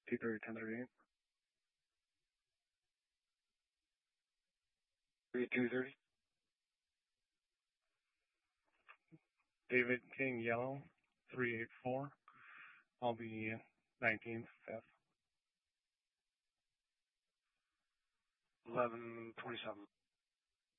2:30, 10:38. 2:30. David King Yellow, 384. I'll be 19th, 5th. 11:27.